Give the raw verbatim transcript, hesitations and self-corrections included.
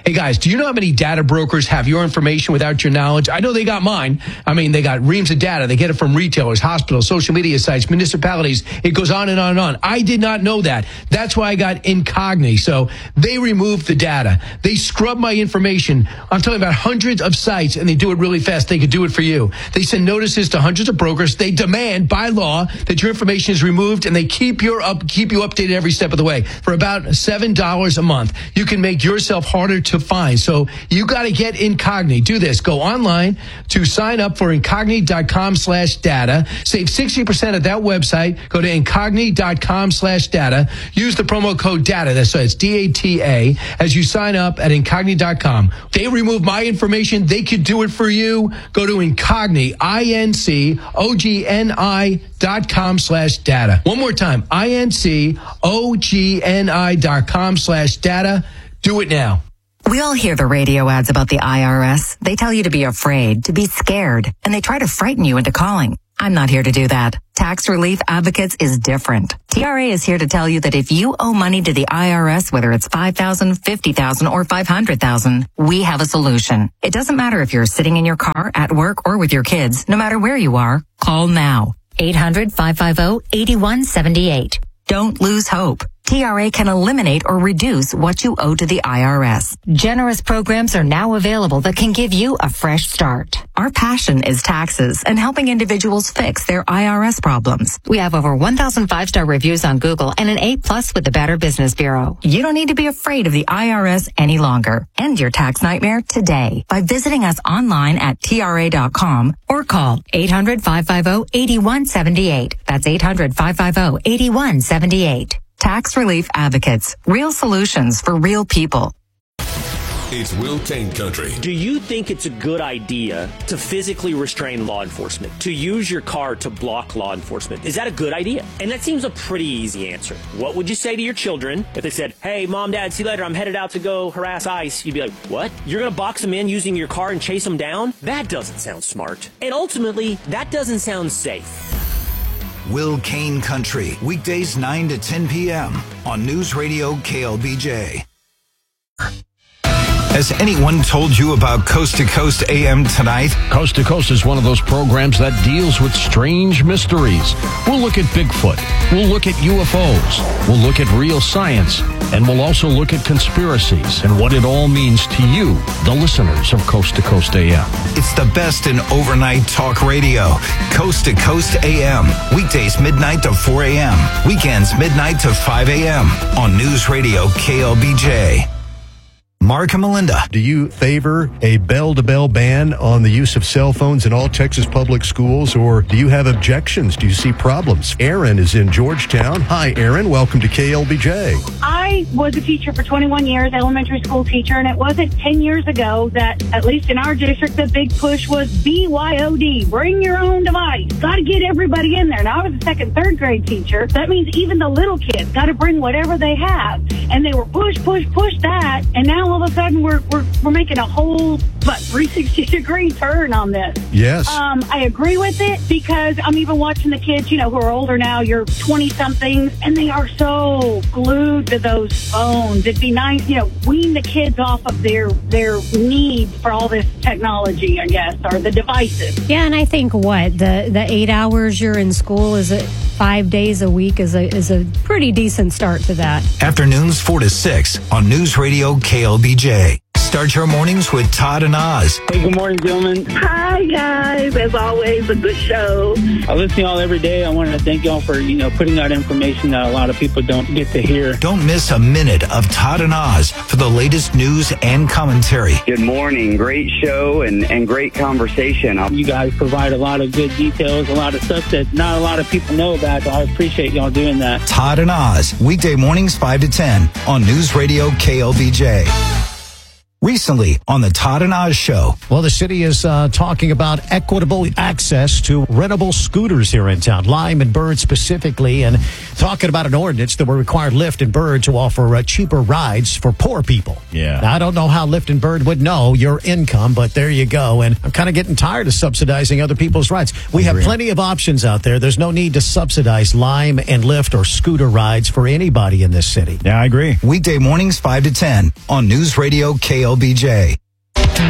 Hey, guys, do you know how many data brokers have your information without your knowledge? I know they got mine. I mean, they got reams of data. They get it from retailers, hospitals, social media sites, municipalities. It goes on and on and on. I did not know that. That's why I got Incogni. So they removed the data. They scrub my information. I'm talking about hundreds of sites, and they do it really fast. They could do it for you. They send notices to hundreds of brokers. They demand by law that your information is removed, and they keep your up, keep you updated every step of the way. For about seven dollars a month, you can make yourself harder to find. So you got to get Incogni. Do this. Go online to sign up for incogni.com slash data. Save sixty percent at that website. Go to incogni.com slash data. Use the promo code DATA. That's so it's D A T A as you sign up at incogni dot com. They remove my information. They could do it for you. Go to Incogni, I N C O G N I dot com slash data. One more time, I N C O G N I dot com slash data. Do it now. We all hear the radio ads about the I R S. They tell you to be afraid, to be scared, and they try to frighten you into calling. I'm not here to do that. Tax Relief Advocates is different. T R A is here to tell you that if you owe money to the I R S, whether it's five thousand dollars, fifty thousand dollars, or five hundred thousand dollars, we have a solution. It doesn't matter if you're sitting in your car, at work, or with your kids. No matter where you are, call now. eight hundred, five five zero, eight one seven eight. Don't lose hope. T R A can eliminate or reduce what you owe to the I R S. Generous programs are now available that can give you a fresh start. Our passion is taxes and helping individuals fix their I R S problems. We have over one thousand five-star reviews on Google and an A plus with the Better Business Bureau. You don't need to be afraid of the I R S any longer. End your tax nightmare today by visiting us online at T R A dot com or call eight hundred, five five zero, eight one seven eight. That's eight hundred, five five zero, eight one seven eight. Tax Relief Advocates. Real solutions for real people. It's Will Kane Country. Do you think it's a good idea to physically restrain law enforcement, to use your car to block law enforcement? Is that a good idea? And that seems a pretty easy answer. What would you say to your children if they said, hey, mom, dad, see you later, I'm headed out to go harass ICE? You'd be like, what? You're going to box them in using your car and chase them down? That doesn't sound smart. And ultimately, that doesn't sound safe. Will Kane Country, weekdays nine to ten p.m. on News Radio K L B J. Has anyone told you about Coast to Coast A M tonight? Coast to Coast is one of those programs that deals with strange mysteries. We'll look at Bigfoot. We'll look at U F Os. We'll look at real science. And we'll also look at conspiracies and what it all means to you, the listeners of Coast to Coast A M. It's the best in overnight talk radio. Coast to Coast A M. Weekdays midnight to four a.m. Weekends midnight to five a.m. on News Radio K L B J. Mark and Melinda. Do you favor a bell-to-bell ban on the use of cell phones in all Texas public schools, or do you have objections? Do you see problems? Aaron is in Georgetown. Hi, Aaron. Welcome to K L B J. I was a teacher for twenty-one years, elementary school teacher, and it wasn't ten years ago that, at least in our district, the big push was B Y O D, bring your own device. Got to get everybody in there. Now, I was a second, third grade teacher. That means even the little kids got to bring whatever they have. And they were push, push, push that, and now all of a sudden we're we're, we're making a whole what three hundred sixty degree turn on this. Yes. Um, I agree with it because I'm even watching the kids, you know, who are older now, you're twenty somethings, and they are so glued to those phones. It'd be nice, you know, wean the kids off of their their need for all this technology, I guess, or the devices. Yeah, and I think what the the eight hours you're in school is a five days a week is a is a pretty decent start to that. Afternoons four to six on News Radio K L B J. Start your mornings with Todd and Oz. Hey, good morning, gentlemen. Hi, guys. As always, a good show. I listen to y'all every day. I wanted to thank y'all for, you know, putting out information that a lot of people don't get to hear. Don't miss a minute of Todd and Oz for the latest news and commentary. Good morning. Great show and, and great conversation. You guys provide a lot of good details, a lot of stuff that not a lot of people know about. So I appreciate y'all doing that. Todd and Oz, weekday mornings five to ten on News Radio K L B J. Recently on the Todd and Oz Show. Well, the city is uh, talking about equitable access to rentable scooters here in town, Lime and Bird specifically, and talking about an ordinance that will require Lyft and Bird to offer uh, cheaper rides for poor people. Yeah. Now, I don't know how Lyft and Bird would know your income, but there you go. And I'm kind of getting tired of subsidizing other people's rides. We have plenty of options out there. There's no need to subsidize Lime and Lyft or scooter rides for anybody in this city. Yeah, I agree. Weekday mornings five to ten on News Radio K L B J. L B J.